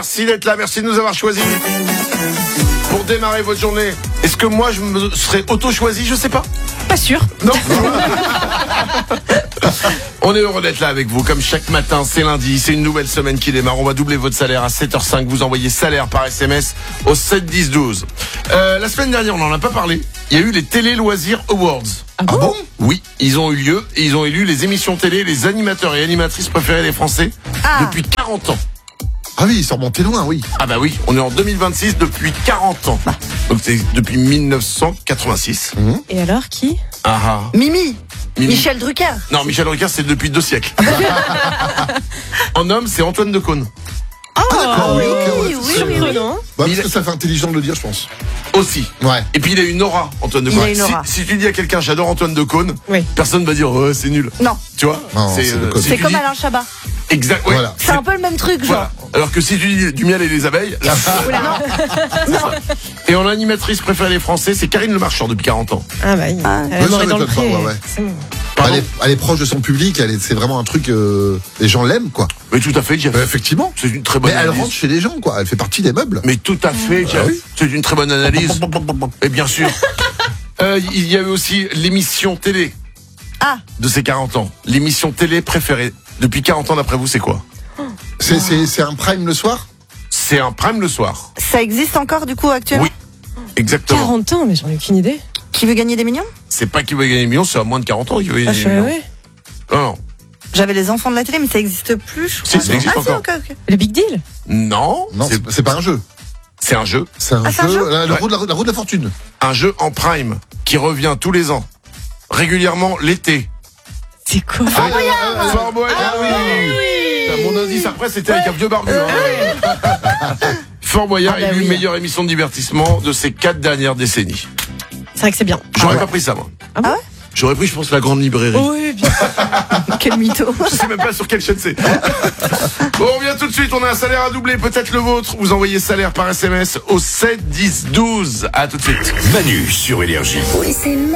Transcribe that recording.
Merci d'être là, merci de nous avoir choisis. Pour démarrer votre journée, est-ce que moi je me serais auto-choisi? Je sais pas. Pas sûr. Non. On est heureux d'être là avec vous. Comme chaque matin, c'est lundi, c'est une nouvelle semaine qui démarre. On va doubler votre salaire à 7h05. Vous envoyez salaire par SMS au 7 10 12. La semaine dernière, on n'en a pas parlé. Il y a eu les Télé Loisirs Awards. Ah bon? Oui, ils ont eu lieu et ils ont élu les émissions télé, les animateurs et animatrices préférés des Français depuis 40 ans. Ah oui, ils sont remontés loin, oui. Ah bah oui, on est en 2026 depuis 40 ans. Donc c'est depuis 1986. Et alors, qui? Mimi. Mimi. Michel Drucker. Non, Michel Drucker, c'est depuis 2 siècles. En homme, c'est Antoine Decaune. D'accord, oui, ok, ouais. oui, Surprenant. Bah, parce que ça fait intelligent de le dire, je pense. Aussi. Ouais. Et puis il a une aura, Antoine Il Decaune. a une aura. Si tu dis à quelqu'un j'adore Antoine Decaune, Oui. personne va dire c'est nul. Non, Tu vois? Non, c'est Decaune. si c'est tu comme dis- Alain Chabat. Exact. Ouais. Voilà. C'est un peu le même truc, genre. Voilà. Alors que si tu dis du miel et des abeilles, là, et en animatrice préférée des Français, c'est Karine Le Marchand depuis 40 ans. Ah bah, Ah. elle Ouais, m'aurait ça dans le m'étonne pas, pré. ouais. C'est bon. Pardon. Elle est proche de son public, c'est vraiment un truc, les gens l'aiment, quoi. Mais tout à fait, Jeff. Effectivement. C'est une très bonne Mais elle analyse. rentre chez les gens, quoi. Elle fait partie des meubles. Mais tout à fait, Jeff. oui. C'est une très bonne analyse. Et bien sûr. Il y avait aussi l'émission télé de ces 40 ans. L'émission télé préférée depuis 40 ans d'après vous, c'est quoi? C'est un prime le soir? C'est un prime le soir. Ça existe encore, du coup, actuellement? Oui. Exactement. 40 ans, mais j'en ai aucune idée. Qui veut gagner des millions? C'est pas qui veut gagner des millions, c'est à moins de 40 ans qui veut Ah, gagner je des millions. ouais. Non. J'avais les enfants de la télé, mais ça existe plus, je Si, crois. ça existe ah, encore. Si, ok. Le Big Deal? Non. Non, c'est pas un jeu. C'est un jeu. C'est un Ah, c'est un jeu, jeu la Ouais. roue de la fortune. Un jeu en prime qui revient tous les ans. Régulièrement l'été. C'est quoi? Fort Boyard. Ah oui. Mon indice après c'était avec un vieux barbu. Fort Boyard Ah bah élu oui. meilleure émission de divertissement de ces 4 dernières décennies. C'est vrai que c'est bien. J'aurais pas pris ça moi. Ah bon? J'aurais pris je pense la grande librairie. Oui, bien. Quel mytho. Je sais même pas sur quelle chaîne c'est. Bon, on vient tout de suite, on a un salaire à doubler, peut-être le vôtre. Vous envoyez salaire par SMS au 7 10 12. À tout de suite. Manu sur Énergie. Oui, c'est